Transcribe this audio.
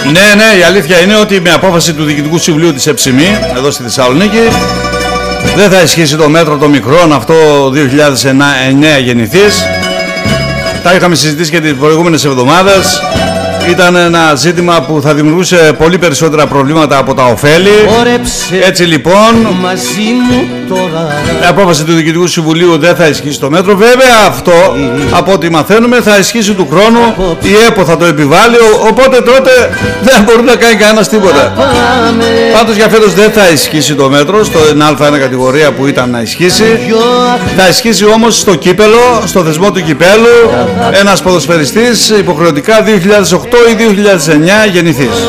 Ναι, η αλήθεια είναι ότι με απόφαση του Διοικητικού Συμβουλίου της ΕΨΜΗ εδώ στη Θεσσαλονίκη δεν θα ισχύσει το μέτρο των μικρών, αυτό 2009 γεννηθείς. Τα είχαμε συζητήσει και τις προηγούμενες εβδομάδες. Ήταν ένα ζήτημα που θα δημιουργούσε πολύ περισσότερα προβλήματα από τα ωφέλη. Έτσι λοιπόν, η απόφαση του Διοικητικού Συμβουλίου δεν θα ισχύσει το μέτρο. Βέβαια αυτό, από ό,τι μαθαίνουμε, θα ισχύσει του χρόνου. Η ΕΠΟ θα το επιβάλλει, οπότε τότε δεν μπορεί να κάνει κανένας τίποτα. Πάντως για φέτος δεν θα ισχύσει το μέτρο στην Α1 κατηγορία που ήταν να ισχύσει. Θα ισχύσει όμως στο κύπελο, στο θεσμό του κυπέλου, ένας ποδοσφαιριστής υποχρεωτικά 2008 ή 2009 γεννηθείς.